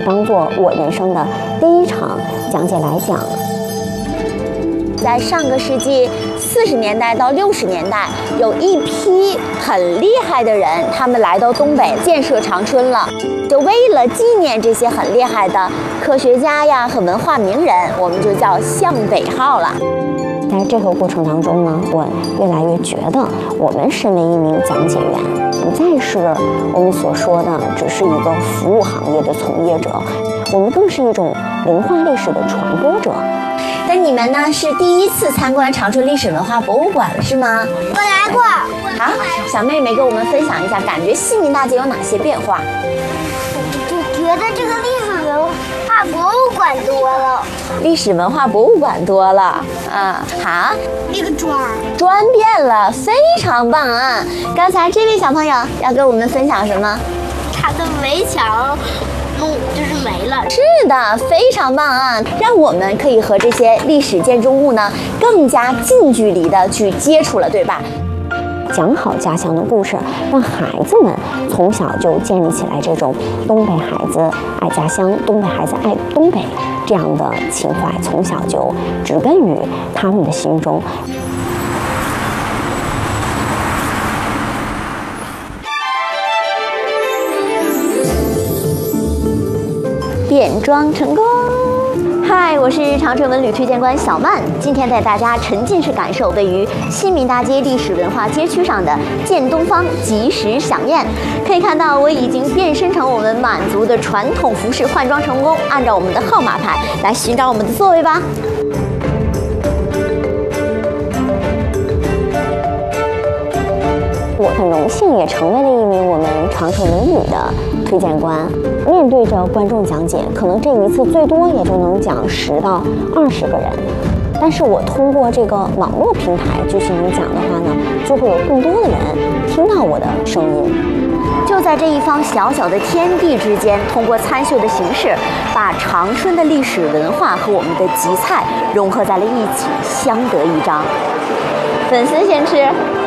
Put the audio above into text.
当做我人生的第一场讲解来讲。在上个世纪40年代到60年代，有一批很厉害的人，他们来到东北建设长春了。就为了纪念这些很厉害的科学家呀和文化名人，我们就叫向北号了。在这个过程当中呢，我越来越觉得，我们身为一名讲解员，不再是我们所说的只是一个服务行业的从业者，我们更是一种文化历史的传播者。那你们呢是第一次参观长春历史文化博物馆是吗？ 我来过。 好，小妹妹给我们分享一下，感觉西民大街有哪些变化？ 就觉得这个历史文化博物馆多了。 历史文化博物馆多了啊！好， 这个砖变了，非常棒啊！刚才这位小朋友要跟我们分享什么？ 它的围墙就是没了。 是的，非常棒啊！让我们可以和这些历史建筑物呢更加近距离的去接触了，对吧？讲好家乡的故事，让孩子们从小就建立起来这种东北孩子爱家乡、东北孩子爱东北这样的情怀，从小就植根于他们的心中。变装成功！嗨，我是长春文旅推荐官小曼，今天带大家沉浸式感受位于西民大街历史文化街区上的建东方即时飨宴。可以看到，我已经变身成我们满族的传统服饰，换装成功，按照我们的号码牌来寻找我们的座位吧。我很荣幸也成为了一名我们长春文旅的推荐官，面对着观众讲解，可能这一次最多也就能讲10到20个人，但是我通过这个网络平台去进行讲的话呢，就会有更多的人听到我的声音。就在这一方小小的天地之间，通过参绣的形式，把长春的历史文化和我们的集菜融合在了一起，相得益彰。粉丝先吃。